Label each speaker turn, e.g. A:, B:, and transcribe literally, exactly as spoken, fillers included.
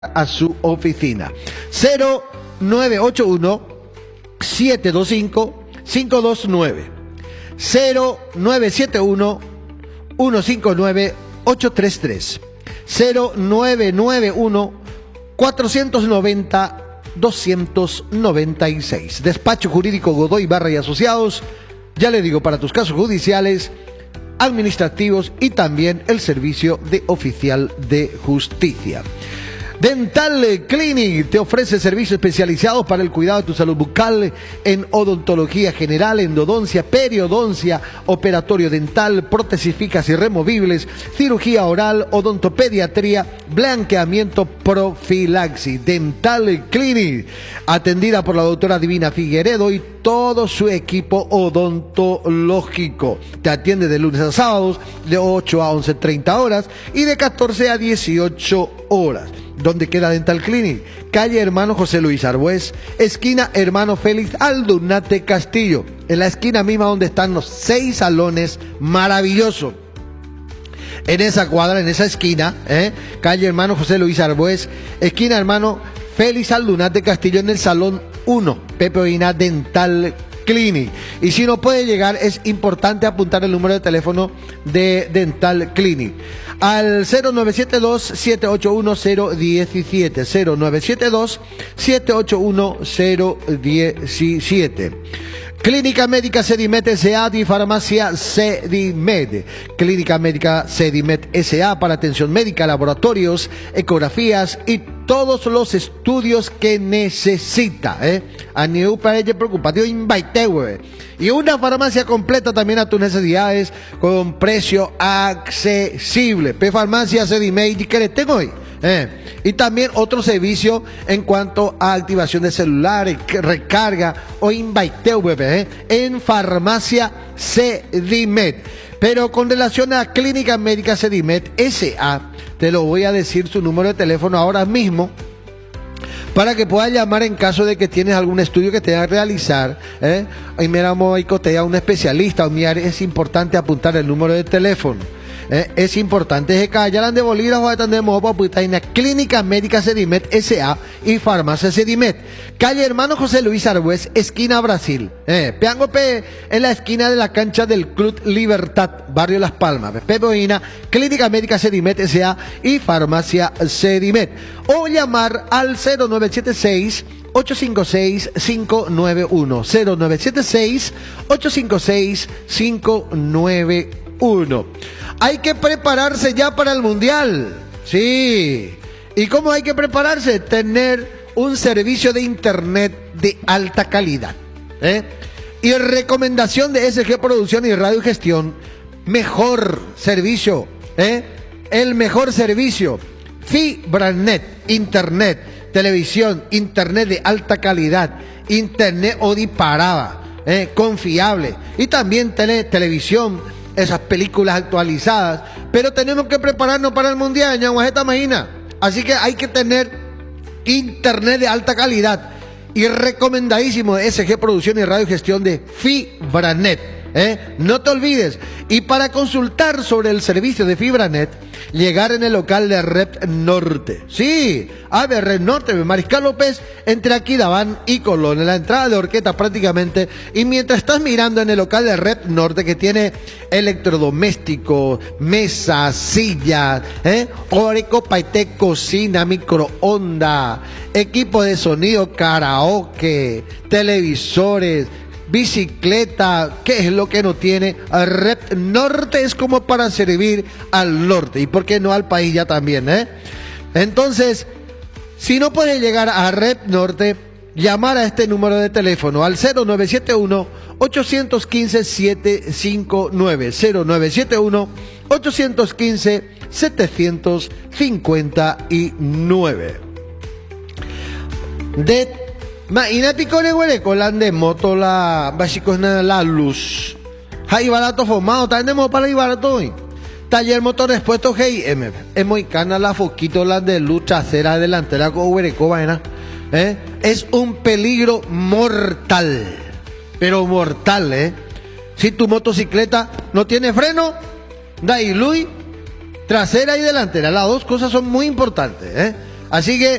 A: a su oficina. cero nueve ocho uno, siete dos cinco, cinco dos nueve, cero nueve siete uno, uno cinco nueve, ocho tres tres, cero nueve nueve uno, cuatro nueve cero, dos nueve seis. Despacho Jurídico Godoy Barra y Asociados, ya le digo, para tus casos judiciales, administrativos y también el servicio de oficial de justicia. Dental Clinic te ofrece servicios especializados para el cuidado de tu salud bucal en odontología general, endodoncia, periodoncia, operatorio dental, prótesis fijas y removibles, cirugía oral, odontopediatría, blanqueamiento, profilaxis. Dental Clinic, atendida por la doctora Divina Figueredo y todo su equipo odontológico. Te atiende de lunes a sábados de ocho a once treinta horas y de catorce a dieciocho horas. ¿Dónde queda Dental Clinic? Calle Hermano José Luis Arbués, esquina Hermano Félix Aldunate Castillo, en la esquina misma donde están los seis salones maravillosos. En esa cuadra, en esa esquina, ¿eh? Calle Hermano José Luis Arbués, esquina Hermano Félix Aldunate Castillo, en el salón uno, Pepe Oina Dental Clinic. Y si no puede llegar, es importante apuntar el número de teléfono de Dental Clinic al cero nueve siete dos, siete ocho uno, cero uno siete, cero nueve siete dos, siete ocho uno, cero uno siete. Clínica Médica Sedimed S A y Farmacia Sedimed. Clínica Médica Sedimed S A para atención médica, laboratorios, ecografías y todos los estudios que necesita, ¿eh? A nivel para ella preocupativo, invite, güey. Y una farmacia completa también a tus necesidades con precio accesible. P Farmacia Sedimed, ¿y qué le tengo hoy? Eh, y también otro servicio en cuanto a activación de celulares, recarga o invite, bebé, eh, en Farmacia Sedimed. Pero con relación a Clínica Médica Sedimed S A, te lo voy a decir su número de teléfono ahora mismo, para que puedas llamar en caso de que tienes algún estudio que te va a realizar, ¿eh? Y mira, te da un especialista, es importante apuntar el número de teléfono. Eh, es importante, es que ya de bolígrafo atendemos en la Clínica Médica Sedimed S A y Farmacia Sedimed, calle Hermano José Luis Arbués, esquina Brasil, eh, Peango P, en la esquina de la cancha del Club Libertad, barrio Las Palmas, Peboina, Clínica Médica Sedimed S A y Farmacia Sedimed, o llamar al cero nueve siete seis, ocho cinco seis, cinco nueve uno, cero nueve siete seis, ocho cinco seis, cinco nueve uno. Hay que prepararse ya para el Mundial. Sí. ¿Y cómo hay que prepararse? Tener un servicio de internet de alta calidad, ¿eh? Y recomendación de S G Producción y Radio Gestión, mejor servicio, ¿eh? El mejor servicio. FibraNet, internet, televisión, internet de alta calidad, internet o disparada, ¿eh? Confiable. Y también tele, televisión, esas películas actualizadas, pero tenemos que prepararnos para el Mundial, ñaguajeta imagina. Así que hay que tener internet de alta calidad y recomendadísimo de S G Producción y Radio Gestión de FibraNet, ¿eh? No te olvides. Y para consultar sobre el servicio de FibraNet, llegar en el local de Rep Norte. Sí, a ver, Rep Norte, Mariscal López, entre Aquidabán y Colón, en la entrada de Orqueta prácticamente. Y mientras estás mirando en el local de Rep Norte, que tiene electrodomésticos, mesas, sillas, ¿eh? Oreco, paité, cocina, microondas, equipo de sonido, karaoke, televisores, bicicleta, ¿qué es lo que no tiene? Rep Norte es como para servir al norte y por qué no al país ya también, ¿eh? Entonces, si no puedes llegar a Rep Norte, llamar a este número de teléfono al cero nueve siete uno, ocho uno cinco, siete cinco nueve, cero nueve siete uno, ocho uno cinco, siete cinco nueve. De imagínate con el huele con de moto la básicos la luz. Hay barato formado, tenemos para ir barato hoy. Taller motor expuesto G I M. Es muy cana la foquito la de luz trasera delantera con huereco vaina. ¿Eh? Es un peligro mortal. Pero mortal, ¿eh? Si tu motocicleta no tiene freno, da y luz, trasera y delantera. Las dos cosas son muy importantes, ¿eh? Así que